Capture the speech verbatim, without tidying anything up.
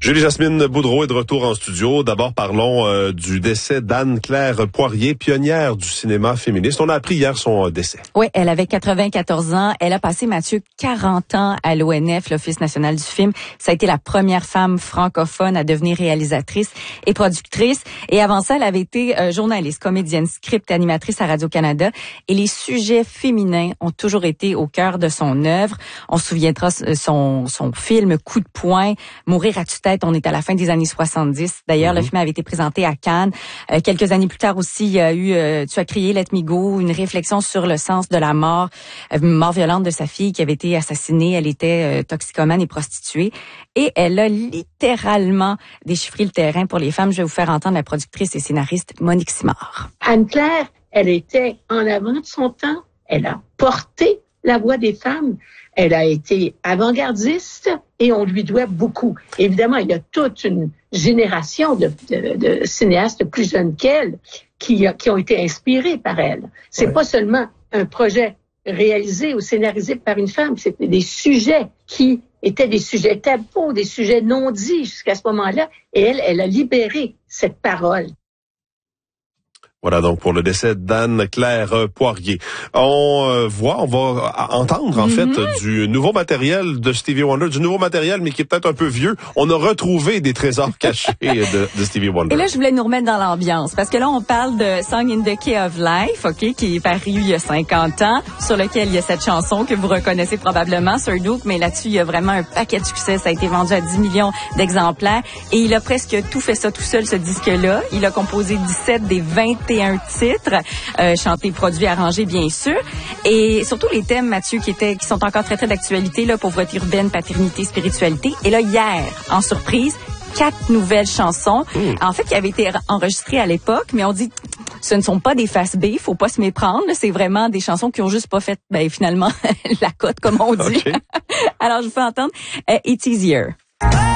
Julie-Jasmine Boudreau est de retour en studio. D'abord, parlons euh, du décès d'Anne-Claire Poirier, pionnière du cinéma féministe. On a appris hier son euh, décès. Oui, elle avait quatre-vingt-quatorze ans. Elle a passé, Mathieu, quarante ans à l'O N F, l'Office national du film. Ça a été la première femme francophone à devenir réalisatrice et productrice. Et avant ça, elle avait été euh, journaliste, comédienne, script, animatrice à Radio-Canada. Et les sujets féminins ont toujours été au cœur de son œuvre. On se souviendra son, son film Coup de poing, Mourir à tue-tête. On est à la fin des années soixante-dix. D'ailleurs, mm-hmm. le film avait été présenté à Cannes. Euh, quelques années plus tard aussi, il y a eu euh, Tu as crié, Let Me Go, une réflexion sur le sens de la mort, euh, mort violente de sa fille qui avait été assassinée. Elle était euh, toxicomane et prostituée. Et elle a littéralement déchiffré le terrain pour les femmes. Je vais vous faire entendre la productrice et scénariste Monique Simard. Anne-Claire, elle était en avant de son temps. Elle a porté la voix des femmes. Elle a été avant-gardiste et on lui doit beaucoup. Évidemment, il y a toute une génération de, de, de cinéastes plus jeunes qu'elle qui, qui ont été inspirés par elle. C'est ouais. pas seulement un projet réalisé ou scénarisé par une femme, c'était des sujets qui étaient des sujets tabous, des sujets non dits jusqu'à ce moment-là. Et elle, elle a libéré cette parole. Voilà donc pour le décès d'Anne-Claire Poirier. On euh, voit, on va entendre en mm-hmm. fait du nouveau matériel de Stevie Wonder, du nouveau matériel mais qui est peut-être un peu vieux. On a retrouvé des trésors cachés de, de Stevie Wonder. Et là, je voulais nous remettre dans l'ambiance parce que là, on parle de Song in the Key of Life, ok, qui est paru il y a cinquante ans, sur lequel il y a cette chanson que vous reconnaissez probablement, Sir Duke, mais là-dessus, il y a vraiment un paquet de succès. Ça a été vendu à dix millions d'exemplaires et il a presque tout fait ça tout seul, ce disque-là. Il a composé dix-sept des vingt et un titres, euh, chantés, produits, arrangés, bien sûr. Et surtout les thèmes, Mathieu, qui étaient, qui sont encore très, très d'actualité, là, pauvreté urbaine, paternité, spiritualité. Et là, hier, en surprise, quatre nouvelles chansons. Mmh. En fait, qui avaient été enregistrées à l'époque, mais on dit, ce ne sont pas des face B, faut pas se méprendre. C'est vraiment des chansons qui ont juste pas fait, ben, finalement, la cote, comme on dit. Okay. Alors, je vous fais entendre uh, It's Easier.